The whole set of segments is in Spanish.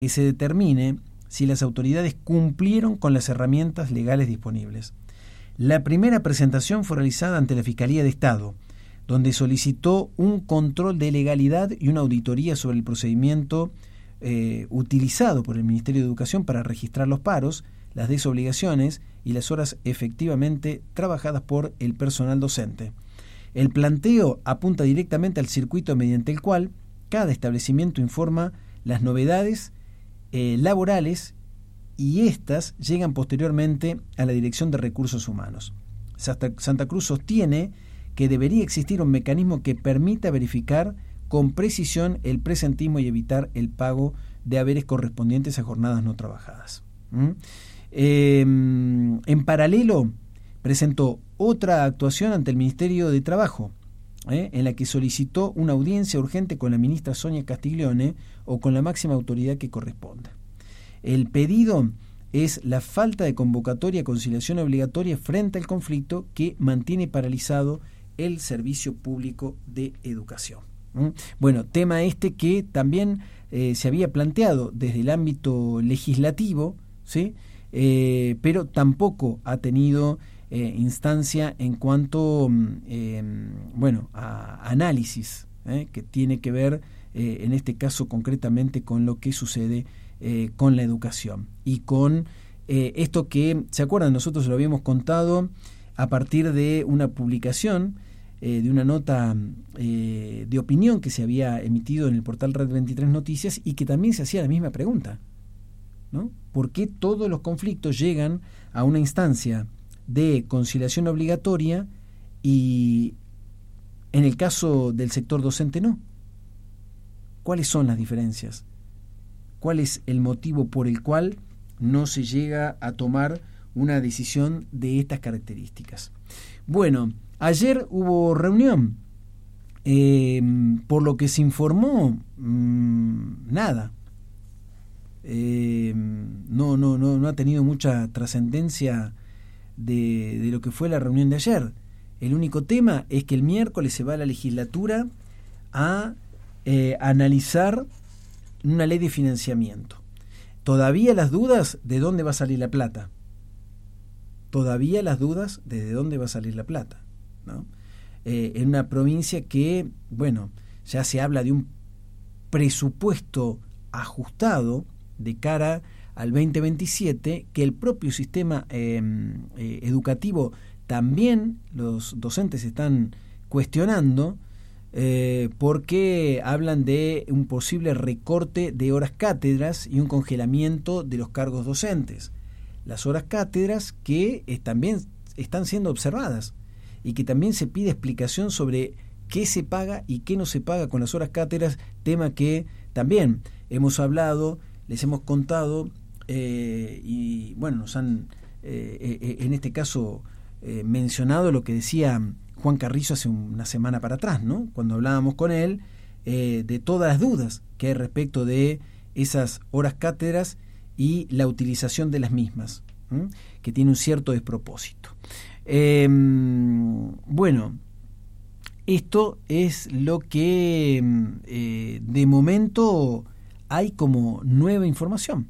que se determine si las autoridades cumplieron con las herramientas legales disponibles. La primera presentación fue realizada ante la Fiscalía de Estado, donde solicitó un control de legalidad y una auditoría sobre el procedimiento utilizado por el Ministerio de Educación para registrar los paros, las desobligaciones y las horas efectivamente trabajadas por el personal docente. El planteo apunta directamente al circuito mediante el cual cada establecimiento informa las novedades laborales y éstas llegan posteriormente a la Dirección de Recursos Humanos. Santa Cruz sostiene que debería existir un mecanismo que permita verificar con precisión el presentismo y evitar el pago de haberes correspondientes a jornadas no trabajadas. En paralelo, presentó otra actuación ante el Ministerio de Trabajo, en la que solicitó una audiencia urgente con la ministra Sonia Castiglione o con la máxima autoridad que corresponda. El pedido es la falta de convocatoria a conciliación obligatoria frente al conflicto que mantiene paralizado el servicio público de educación. Bueno, tema este que también se había planteado desde el ámbito legislativo, ¿sí? Pero tampoco ha tenido instancia en cuanto a análisis, que tiene que ver en este caso concretamente con lo que sucede con la educación y con esto que, ¿se acuerdan? Nosotros lo habíamos contado a partir de una publicación, de una nota de opinión que se había emitido en el portal Red 23 Noticias y que también se hacía la misma pregunta, ¿no? ¿Por qué todos los conflictos llegan a una instancia de conciliación obligatoria y en el caso del sector docente no? ¿Cuáles son las diferencias? ¿Cuál es el motivo por el cual no se llega a tomar una decisión de estas características? Bueno, ayer hubo reunión. Por lo que se informó, nada. No ha tenido mucha trascendencia de lo que fue la reunión de ayer. El único tema es que el miércoles se va a la legislatura a analizar una ley de financiamiento. Todavía las dudas de dónde va a salir la plata. Todavía las dudas de dónde va a salir la plata, ¿no? En una provincia que, bueno, ya se habla de un presupuesto ajustado de cara al 2027, que el propio sistema educativo también los docentes están cuestionando, porque hablan de un posible recorte de horas cátedras y un congelamiento de los cargos docentes. Las horas cátedras que también están siendo observadas y que también se pide explicación sobre qué se paga y qué no se paga con las horas cátedras, tema que también hemos hablado, les hemos contado y bueno, nos han en este caso mencionado lo que decía Juan Carrizo hace una semana para atrás, ¿no? Cuando hablábamos con él de todas las dudas que hay respecto de esas horas cátedras y la utilización de las mismas, que tiene un cierto despropósito. Bueno, esto es lo que de momento hay como nueva información.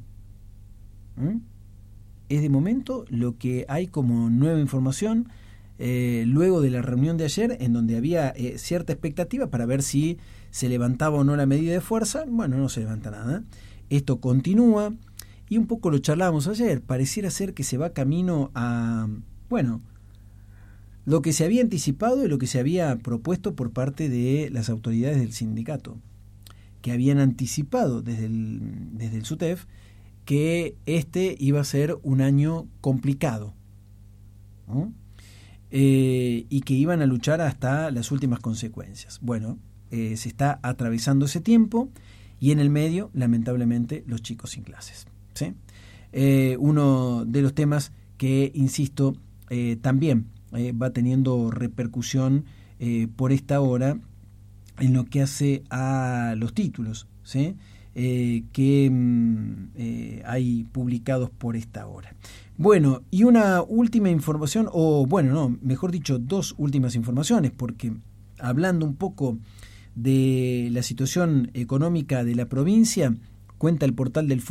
Es de momento lo que hay como nueva información luego de la reunión de ayer, en donde había cierta expectativa para ver si se levantaba o no la medida de fuerza. Bueno, no se levanta nada. Esto continúa y un poco lo charlábamos ayer. Pareciera ser que se va camino a, bueno, lo que se había anticipado y lo que se había propuesto por parte de las autoridades del sindicato, que habían anticipado desde el SUTEF que este iba a ser un año complicado, ¿no? Y que iban a luchar hasta las últimas consecuencias. Bueno, se está atravesando ese tiempo y en el medio, lamentablemente, los chicos sin clases, ¿sí? Uno de los temas que, insisto, también va teniendo repercusión por esta hora en lo que hace a los títulos, ¿sí? Que hay publicados por esta hora. Bueno, y una última información, o bueno, no, mejor dicho, dos últimas informaciones, porque hablando un poco de la situación económica de la provincia, cuenta el portal del